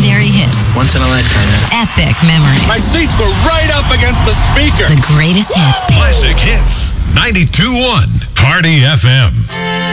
legendary hits. Once in a lifetime. Epic memories. My seats were right up against the speaker. The greatest hits. Classic Hits. 92.1 Party FM.